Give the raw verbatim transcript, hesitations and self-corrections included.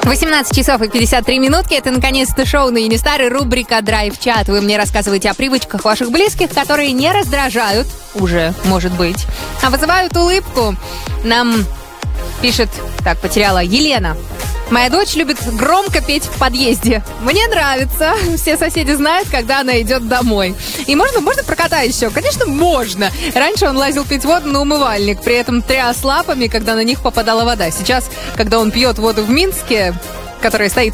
восемнадцать часов и пятьдесят три минутки. Это, наконец-то, шоу на Юнистар и рубрика «Драйв-чат». Вы мне рассказываете о привычках ваших близких, которые не раздражают, уже, может быть, а вызывают улыбку. Нам пишет, так, потеряла, Елена. Моя дочь любит громко петь в подъезде. Мне нравится. Все соседи знают, когда она идет домой. И можно, можно про кота еще? Конечно, можно. Раньше он лазил пить воду на умывальник, при этом тряс лапами, когда на них попадала вода. Сейчас, когда он пьет воду в Минске, которая стоит